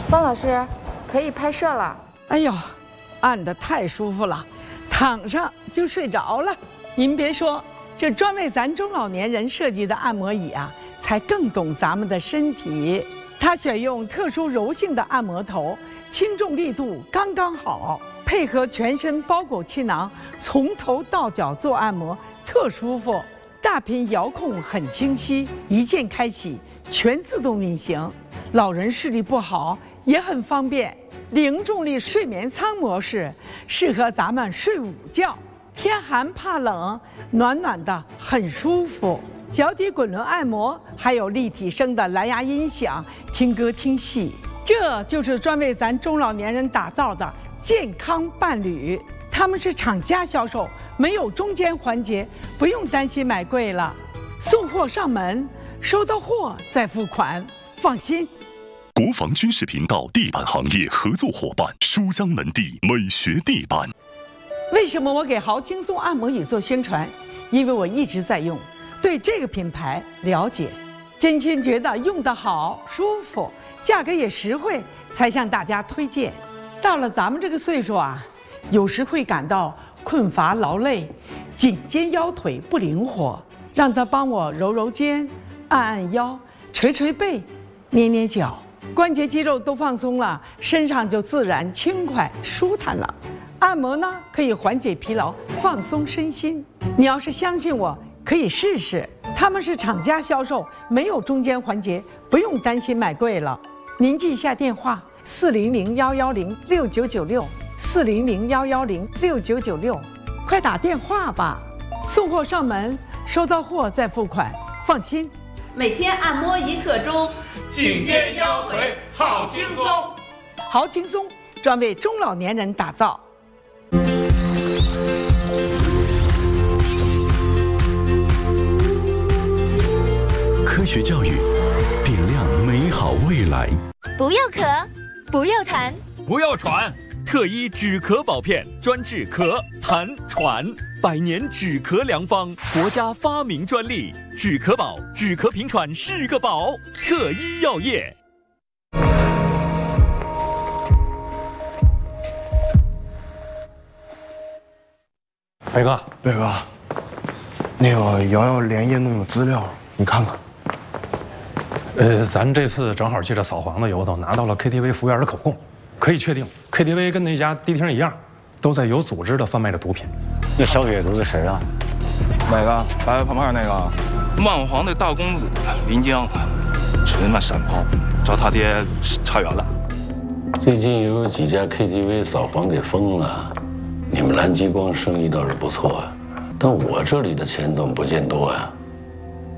汪老师，可以拍摄了。 哎呦，按得太舒服了，躺上就睡着了。您别说，这专为咱中老年人设计的按摩椅啊，才更懂咱们的身体。它选用特殊柔性的按摩头，轻重力度刚刚好，配合全身包裹气囊，从头到脚做按摩，特舒服。大屏遥控很清晰，一键开启，全自动运行。老人视力不好也很方便。零重力睡眠舱模式适合咱们睡午觉，天寒怕冷，暖暖的很舒服。脚底滚轮按摩，还有立体声的蓝牙音响，听歌听戏。这就是专为咱中老年人打造的健康伴侣。他们是厂家销售，没有中间环节，不用担心买贵了。送货上门，收到货再付款，放心。 国防军事频道地板行业合作伙伴书香门第美学地板。 为什么我给豪轻松按摩椅做宣传？因为我一直在用，对这个品牌了解，真心觉得用得好、舒服，价格也实惠，才向大家推荐。到了咱们这个岁数啊，有时会感到困乏劳累，颈肩腰腿不灵活，让他帮我揉揉肩、按按腰、捶捶背、捏捏脚，关节肌肉都放松了，身上就自然轻快舒坦了。按摩呢，可以缓解疲劳，放松身心。你要是相信我，可以试试。他们是厂家销售，没有中间环节，不用担心买贵了。您记一下电话：400-110-6996，400-110-6996，快打电话吧。送货上门，收到货再付款，放心。 每天按摩1刻钟， 颈肩腰腿好轻松。 好轻松，专为中老年人打造。 科学教育，点亮美好未来。 不要咳，不要痰， 不要喘。特一止咳宝片，专治咳、痰、喘，100年止咳良方，国家发明专利。止咳宝，止咳平喘是个宝。特一药业。 北哥， 那个瑶瑶连夜弄的资料，你看看。 咱这次正好借着扫黄的由头，拿到了 KTV 服务员的口供，可以确定 KTV 跟那家迪厅一样，都在有组织的贩卖着毒品。 那小野毒是谁啊？ 哪个？白白胖胖那个？万皇的大公子林江，吃他妈山炮，找他爹差远了。 最近有几家 KTV 扫黄给封了，你们蓝激光生意倒是不错啊，但我这里的钱怎么不见多呀？